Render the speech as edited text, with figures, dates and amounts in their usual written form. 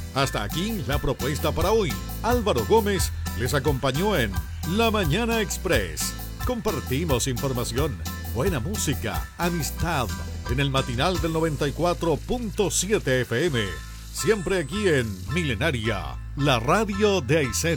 Hasta aquí la propuesta para hoy. Álvaro Gómez les acompañó en La Mañana Express. Compartimos información, buena música, amistad en el matinal del 94.7 FM. Siempre aquí en Milenaria, la radio de Aysén.